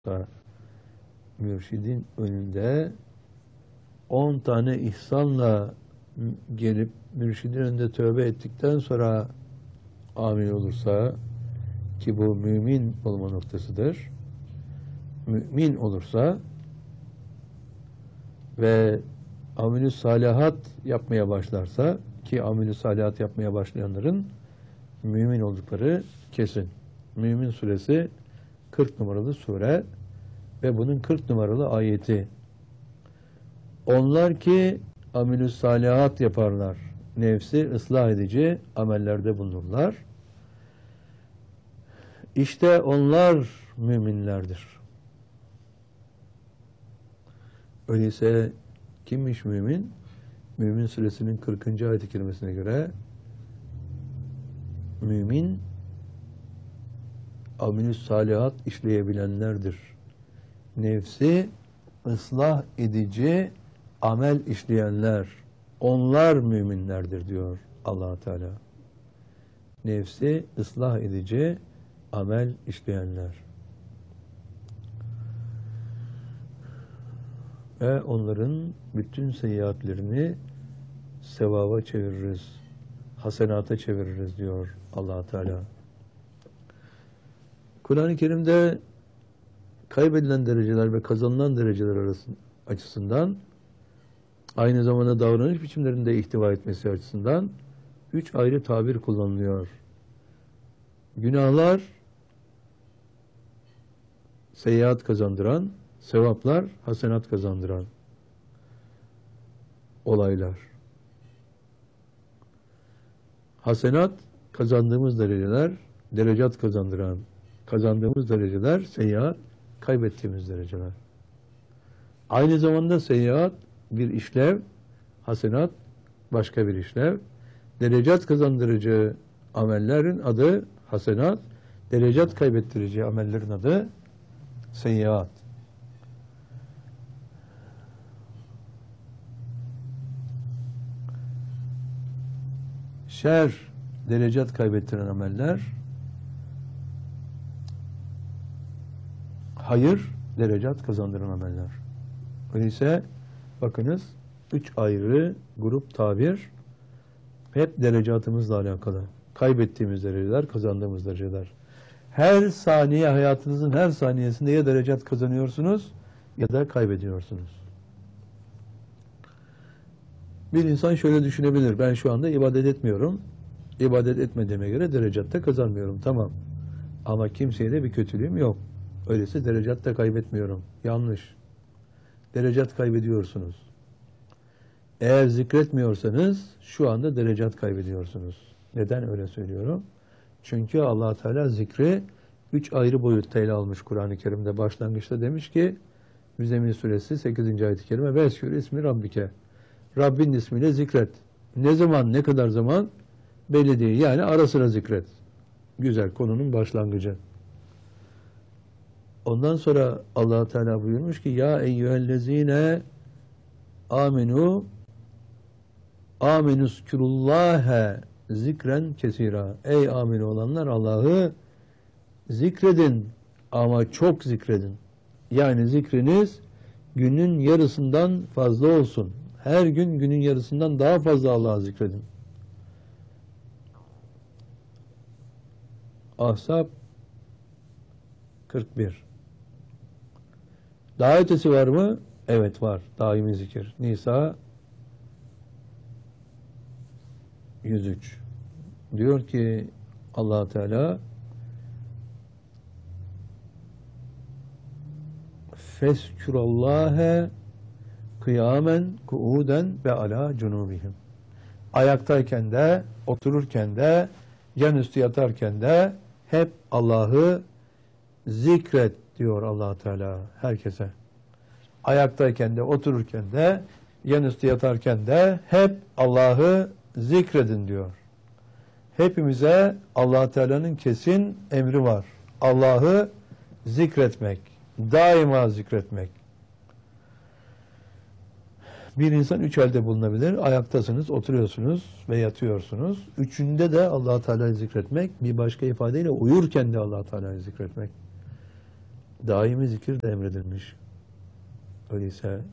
mürşidin önünde 10 tane ihsanla gelip mürşidin önünde tövbe ettikten sonra amin olursa, ki bu mümin olma noktasıdır. Mümin olursa ve amelü salihat yapmaya başlarsa, ki amelü salihat yapmaya başlayanların mümin oldukları kesin. Mümin suresi 40 numaralı sure ve bunun 40 numaralı ayeti. Onlar ki amelü salihat yaparlar, nefsi ıslah edici amellerde bulunurlar. İşte onlar müminlerdir. Öyleyse kimmiş mümin? Mümin suresinin 40. ayet-i kerimesine göre mümin amelü salihat işleyebilenlerdir. Nefsi ıslah edici amel işleyenler, onlar müminlerdir diyor Allah Teala. Nefsi ıslah edici amel işleyenler. Ve onların bütün seyyiatlerini sevaba çeviririz, hasenata çeviririz diyor Allah Teala. Kur'an-ı Kerim'de kaybedilen dereceler ve kazanılan dereceler açısından, aynı zamanda davranış biçimlerinde ihtiva etmesi açısından 3 ayrı tabir kullanılıyor. Günahlar seyyiat kazandıran, sevaplar hasenat kazandıran olaylar. Hasenat kazandığımız dereceler, derecat kazandıran, kazandığımız dereceler, seyyiat kaybettiğimiz dereceler. Aynı zamanda seyyiat bir işlev, hasenat başka bir işlev. Derecat kazandırıcı amellerin adı hasenat, derecat kaybettirici amellerin adı seyyiat. Şer, derecat kaybettiren ameller, hayır, derecat kazandıran ameller. Öyleyse bakınız 3 ayrı grup tabir hep derecatımızla alakalı. Kaybettiğimiz dereceler, kazandığımız dereceler. Her saniye, hayatınızın her saniyesinde ya derecat kazanıyorsunuz ya da kaybediyorsunuz. Bir insan şöyle düşünebilir: ben şu anda ibadet etmiyorum. İbadet etmediğime göre derecatta kazanmıyorum. Tamam. Ama kimseye de bir kötülüğüm yok. Öyleyse derecatta kaybetmiyorum. Yanlış. Derecat kaybediyorsunuz. Eğer zikretmiyorsanız şu anda derecat kaybediyorsunuz. Neden öyle söylüyorum? Çünkü Allah Teala zikri 3 ayrı boyutta ele almış Kur'an-ı Kerim'de. Başlangıçta demiş ki Müzzemmil suresi 8. ayet-i kerime Veskür ismi Rabbike. Rabbin ismiyle zikret. Ne zaman, ne kadar zaman belli değil. Yani ara sıra zikret. Güzel, konunun başlangıcı. Ondan sonra Allah Teala buyurmuş ki ya eyyühellezine aminu aminuskürullâhe zikren kesira. Ey amin olanlar, Allah'ı zikredin ama çok zikredin. Yani zikriniz günün yarısından fazla olsun. Her gün günün yarısından daha fazla Allah'ı zikredin. Ahzab 41. Daha ötesi var mı? Evet var. Daimi zikir. Nisa 103. Diyor ki Allah Teala Feskürallâhe kıyamen kuuden ve ala cunubihim. Ayaktayken de, otururken de, yan üstü yatarken de hep Allah'ı zikret diyor Allah Teala herkese. Ayaktayken de, otururken de, yan üstü yatarken de hep Allah'ı zikredin diyor. Hepimize Allah Teala'nın kesin emri var. Allah'ı zikretmek, daima zikretmek. Bir insan 3 halde bulunabilir. Ayaktasınız, oturuyorsunuz ve yatıyorsunuz. Üçünde de Allah Teala'yı zikretmek, bir başka ifadeyle uyurken de Allah Teala'yı zikretmek. daimi zikir de emredilmiş. Öyleyse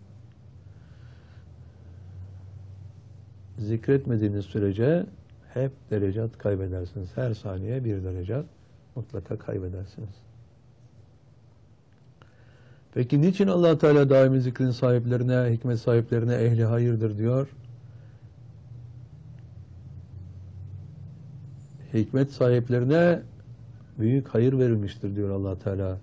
zikretmediğiniz sürece hep derecat kaybedersiniz. Her saniye bir derecat mutlaka kaybedersiniz. Peki niçin Allah Teala daimi zikrin sahiplerine, hikmet sahiplerine ehli hayırdır diyor? Hikmet sahiplerine büyük hayır verilmiştir diyor Allah Teala.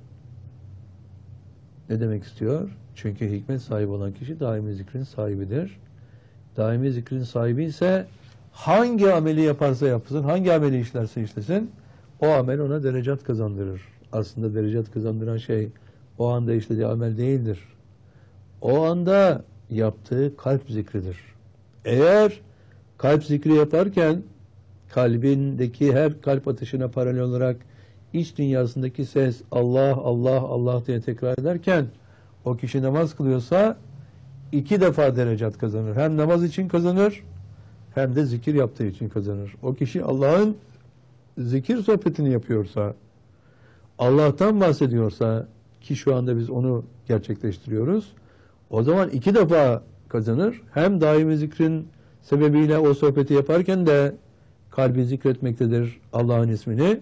Ne demek istiyor? Çünkü hikmet sahibi olan kişi daimi zikrin sahibidir. Daimi zikrin sahibi ise hangi ameli yaparsa yapsın, hangi ameli işlerse işlesin, o amel ona derecat kazandırır. Aslında derecat kazandıran şey o anda işlediği amel değildir. O anda yaptığı kalp zikridir. Eğer kalp zikri yaparken kalbindeki her kalp atışına paralel olarak iç dünyasındaki ses Allah, Allah, Allah diye tekrar ederken o kişi namaz kılıyorsa 2 defa derecat kazanır. Hem namaz için kazanır hem de zikir yaptığı için kazanır. O kişi Allah'ın zikir sohbetini yapıyorsa, Allah'tan bahsediyorsa ki şu anda biz onu gerçekleştiriyoruz, o zaman 2 defa kazanır. Hem daimi zikrin sebebiyle o sohbeti yaparken de kalbi zikretmektedir Allah'ın ismini.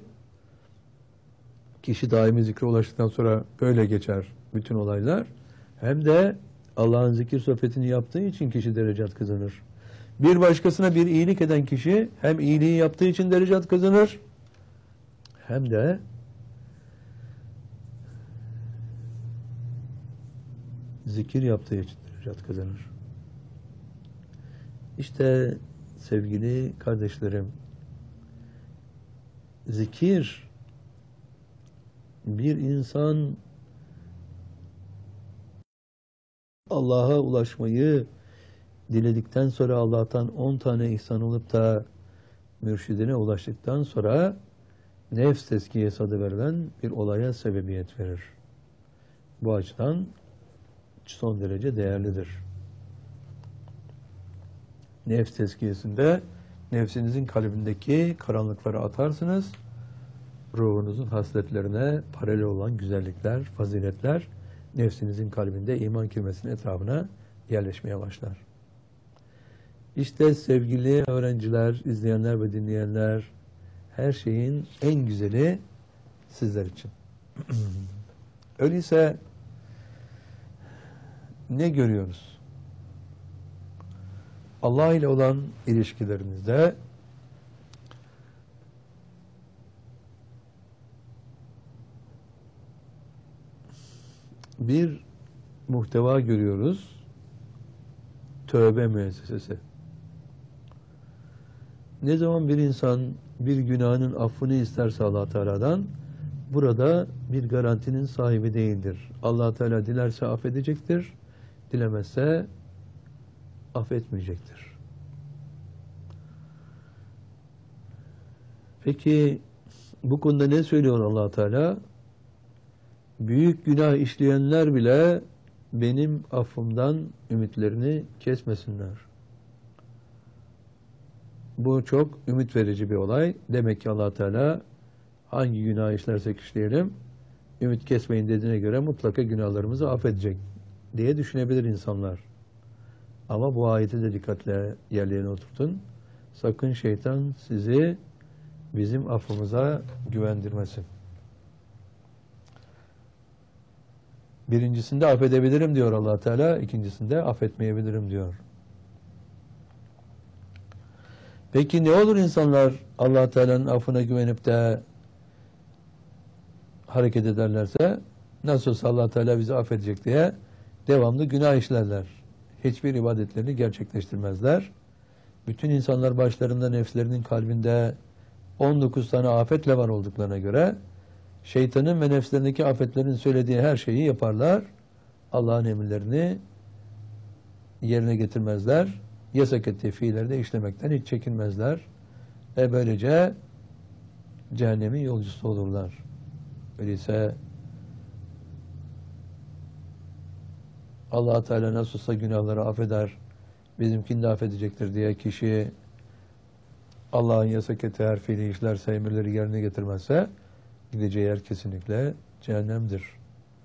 Kişi daimi zikre ulaştıktan sonra böyle geçer bütün olaylar. Hem de Allah'ın zikir sohbetini yaptığı için kişi derecat kazanır. Bir başkasına bir iyilik eden kişi hem iyiliği yaptığı için derecat kazanır hem de zikir yaptığı için derecat kazanır. İşte sevgili kardeşlerim, zikir bir insan Allah'a ulaşmayı diledikten sonra Allah'tan 10 tane ihsan olup da mürşidine ulaştıktan sonra nefs tezkiyesi adı verilen bir olaya sebebiyet verir. Bu açıdan son derece değerlidir. Nefs tezkiyesinde nefsinizin kalbindeki karanlıkları atarsınız. Ruhunuzun hasletlerine paralel olan güzellikler, faziletler nefsinizin kalbinde iman kelimesinin etrafına yerleşmeye başlar. İşte sevgili öğrenciler, izleyenler ve dinleyenler, her şeyin en güzeli sizler için. Öyleyse ne görüyoruz? Allah ile olan ilişkilerinizde bir muhteva görüyoruz. Tövbe müessesesi. Ne zaman bir insan bir günahının affını isterse Allah Teala'dan, burada bir garantinin sahibi değildir. Allah Teala dilerse affedecektir, dilemezse affetmeyecektir. Peki bu konuda ne söylüyor Allah Teala? Büyük günah işleyenler bile benim affımdan ümitlerini kesmesinler. Bu çok ümit verici bir olay. Demek ki Allah Teala hangi günah işlersek işleyelim, ümit kesmeyin dediğine göre mutlaka günahlarımızı affedecek diye düşünebilir insanlar. Ama bu ayeti de dikkatle yerlerine oturtun. Sakın şeytan sizi bizim affımıza güvendirmesin. Birincisinde affedebilirim diyor Allah Teala, ikincisinde affetmeyebilirim diyor. Peki ne olur insanlar Allah Teala'nın affına güvenip de hareket ederlerse, nasıl olsa Allah Teala bizi affedecek diye devamlı günah işlerler. Hiçbir ibadetlerini gerçekleştirmezler. Bütün insanlar başlarında nefslerinin kalbinde 19 tane afetle var olduklarına göre şeytanın ve nefslerindeki afetlerin söylediği her şeyi yaparlar. Allah'ın emirlerini yerine getirmezler. Yasak ettiği fiilleri de işlemekten hiç çekinmezler. Böylece cehennemin yolcusu olurlar. Öyleyse Allah Teala nasılsa günahları affeder, bizimkini de affedecektir diye kişi Allah'ın yasak ettiği her fiili işlerse, emirleri yerine getirmezse gideceği yer kesinlikle cehennemdir.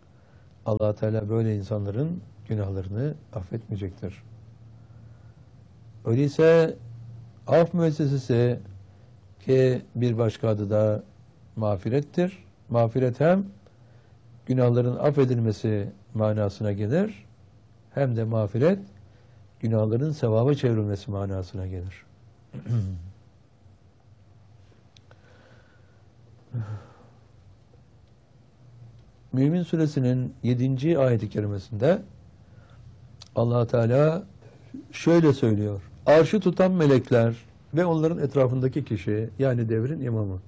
Allah Teala böyle insanların günahlarını affetmeyecektir. Öyleyse af müessesesi ki bir başka adı da mağfirettir. Mağfiret hem günahların affedilmesi manasına gelir, hem de mağfiret günahların sevaba çevrilmesi manasına gelir. Mümin Suresinin 7. ayet-i kerimesinde Allah Teala şöyle söylüyor: arşı tutan melekler ve onların etrafındaki kişi, yani devrin imamı,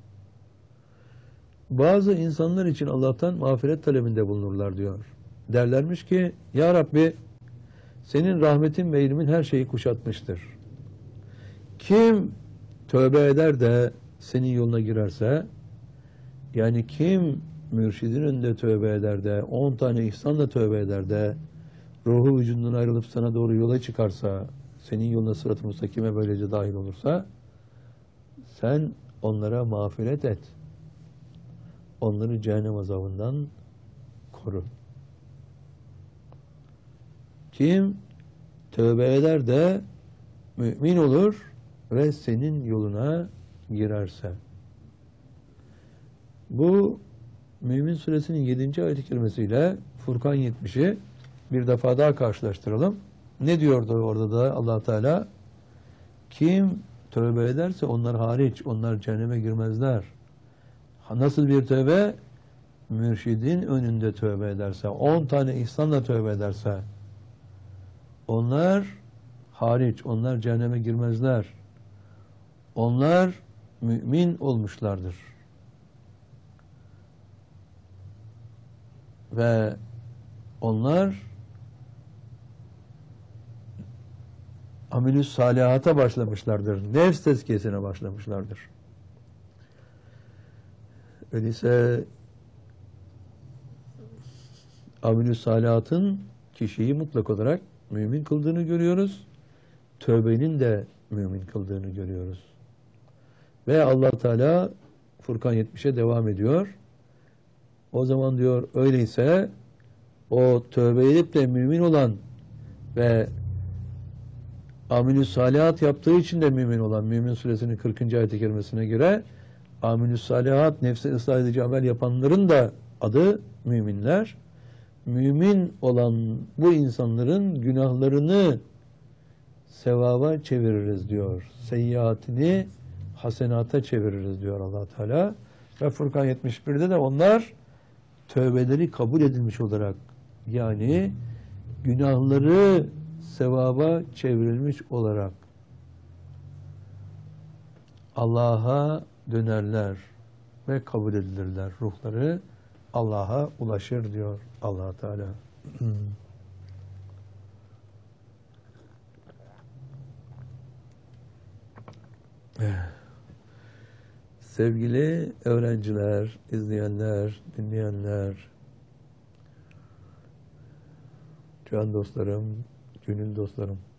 bazı insanlar için Allah'tan mağfiret talebinde bulunurlar diyor. Derlermiş ki, Ya Rabbi, senin rahmetin ve ilmin her şeyi kuşatmıştır. Kim tövbe eder de senin yoluna girerse, yani kim mürşidin önünde tövbe eder de, 10 tane ihsanla tövbe eder de, ruhu vücudundan ayrılıp sana doğru yola çıkarsa, senin yoluna, sırat-ı müstakime böylece dahil olursa, sen onlara mağfiret et. Onları cehennem azabından koru. Kim tövbe eder de mümin olur ve senin yoluna girerse. Bu Mümin Suresinin 7. ayet-i kerimesiyle Furkan 70'i bir defa daha karşılaştıralım. Ne diyordu orada da Allah Teala? Kim tövbe ederse onlar hariç, onlar cehenneme girmezler. Nasıl bir tövbe? Mürşidin önünde tövbe ederse, 10 tane ihsanla tövbe ederse, onlar hariç, onlar cehenneme girmezler. Onlar mümin olmuşlardır. Ve onlar amelü salihata başlamışlardır. Nefs tezkiyesine başlamışlardır. Öyleyse amelü salihatın kişiyi mutlak olarak mümin kıldığını görüyoruz. Tövbenin de mümin kıldığını görüyoruz. Ve Allah Teala Furkan 70'e devam ediyor. O zaman diyor, öyleyse o tövbe edip de mümin olan ve amelü salihat yaptığı için de mümin olan, Mümin Suresinin 40. ayet-i kerimesine göre amelü salihat, nefsi ıslah edici amel yapanların da adı müminler. Mümin olan bu insanların günahlarını sevaba çeviririz diyor. Seyyiatini hasenata çeviririz diyor Allah Teala. Ve Furkan 71'de de onlar tövbeleri kabul edilmiş olarak, yani günahları sevaba çevrilmiş olarak Allah'a dönerler ve kabul edilirler. Ruhları Allah'a ulaşır diyor Allah Teala. Sevgili öğrenciler, izleyenler, dinleyenler, can dostlarım, gönül dostlarım,